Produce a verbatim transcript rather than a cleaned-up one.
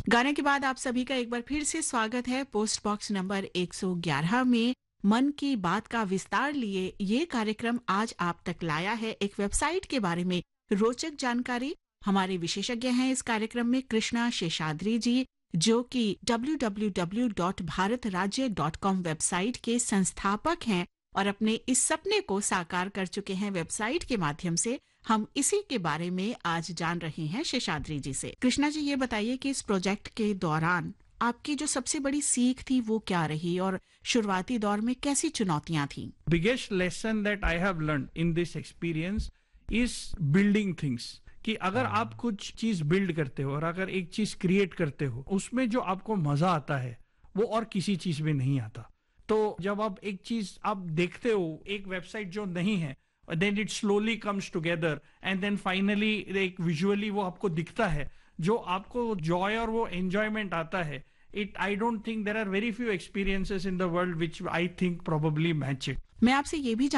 गाने के बाद आप सभी का एक बार फिर से स्वागत है पोस्ट बॉक्स नंबर एक सौ ग्यारह में। मन की बात का विस्तार लिए ये कार्यक्रम आज आप तक लाया है एक वेबसाइट के बारे में रोचक जानकारी। हमारे विशेषज्ञ हैं इस कार्यक्रम में कृष्णा शेषाद्री जी, जो कि W W W dot Bharat राज्य डॉट कॉम वेबसाइट के संस्थापक हैं और अपने इस सपने को साकार कर चुके हैं वेबसाइट के माध्यम से। हम इसी के बारे में आज जान रहे हैं शेषाद्री जी से। कृष्णा जी, ये बताइए कि इस प्रोजेक्ट के दौरान आपकी जो सबसे बड़ी सीख थी वो क्या रही और शुरुआती दौर में कैसी चुनौतियां थी? Biggest lesson that I have learn in this experience is building things. कि अगर आप कुछ चीज बिल्ड करते हो और अगर एक चीज क्रिएट करते हो, उसमें जो आपको मजा आता है वो और किसी चीज में नहीं आता। तो जब आप एक चीज आप देखते हो, एक वेबसाइट जो नहीं है, then it slowly comes together and then finally एक विजुअली वो आपको दिखता है, जो आपको जॉय और वो एंजॉयमेंट आता है। It I don't think there are very few experiences in the world which I think probably match it. मैं आपसे ये भी